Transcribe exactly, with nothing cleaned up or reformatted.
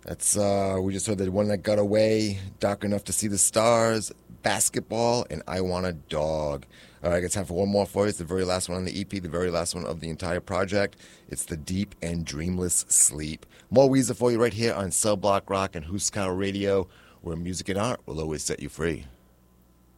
That's uh, we just heard the one that got away, dark enough to see the stars, basketball, and I want a dog. All right, I got time for one more for you. It's the very last one on the E P, the very last one of the entire project. It's the Deep and Dreamless Sleep. More Weezer for you right here on Cell Block Rock and Huskar Radio, where music and art will always set you free.